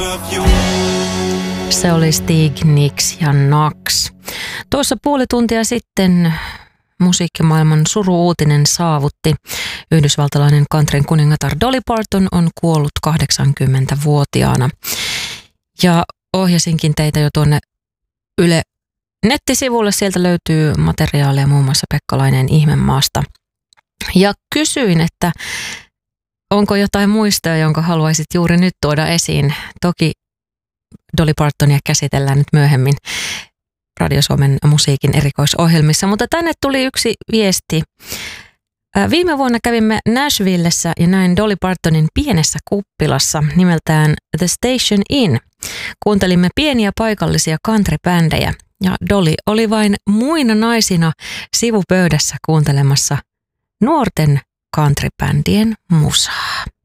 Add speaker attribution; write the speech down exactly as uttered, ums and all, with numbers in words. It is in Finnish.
Speaker 1: Se oli Stig, Nicks ja Nax. Tuossa puoli tuntia sitten musiikkimaailman suru-uutinen saavutti. Yhdysvaltalainen countryn kuningatar Dolly Parton on kuollut kahdeksankymmentävuotiaana. Ja ohjasinkin teitä jo tuonne Yle nettisivulle. Sieltä löytyy materiaalia muun muassa Pekkalainen Ihmemaasta. Ja kysyin, että onko jotain muistoja, jonka haluaisit juuri nyt tuoda esiin. Toki Dolly Partonia käsitellään nyt myöhemmin Radio Suomen musiikin erikoisohjelmissa, mutta tänne tuli yksi viesti. Viime vuonna kävimme Nashvillessä ja näin Dolly Partonin pienessä kuppilassa nimeltään The Station Inn. Kuuntelimme pieniä paikallisia country-bändejä ja Dolly oli vain muina naisina sivupöydässä kuuntelemassa nuorten country-bändien musaa.